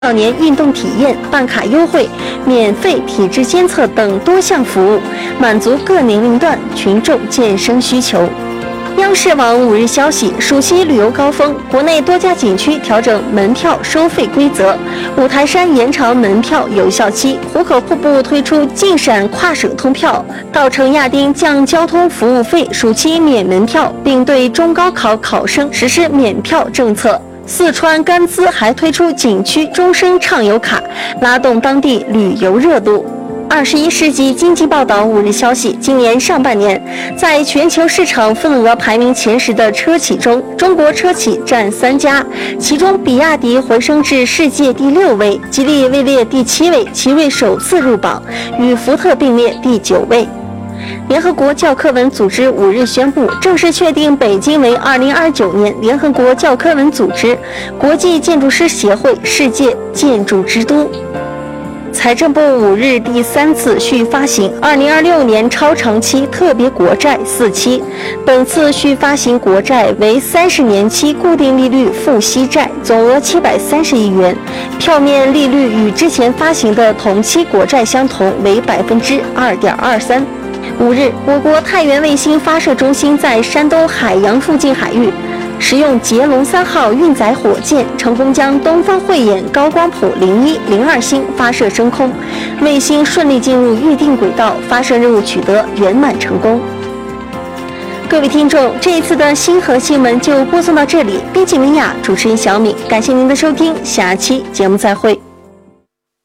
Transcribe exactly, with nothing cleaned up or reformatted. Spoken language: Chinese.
少年运动体验、办卡优惠、免费体质监测等多项服务，满足各年龄段群众健身需求。央视网五日消息，暑期旅游高峰，国内多家景区调整门票收费规则，五台山延长门票有效期，壶口瀑布推出进陕跨省通票，稻城亚丁降交通服务费，暑期免门票，并对中高考考生实施免票政策。四川甘孜还推出景区终身畅游卡，拉动当地旅游热度。二十一世纪经济报道五日消息，今年上半年，在全球市场份额排名前十的车企中，中国车企占三家，其中比亚迪回升至世界第六位，吉利位列第七位，奇瑞首次入榜，与福特并列第九位。联合国教科文组织五日宣布，正式确定北京为二零二九年联合国教科文组织国际建筑师协会世界建筑之都。财政部五日第三次续发行二零二六年超长期特别国债四期，本次续发行国债为三十年期固定利率付息债，总额七百三十亿元，票面利率与之前发行的同期国债相同，为百分之二点二三。五日，我国太原卫星发射中心在山东海洋附近海域使用捷龙三号运载火箭，成功将东方慧眼高光谱零一、零二星发射升空，卫星顺利进入预定轨道，发射任务取得圆满成功。各位听众，这一次的星河新闻就播送到这里，编辑文雅，主持人小敏，感谢您的收听，下期节目再会。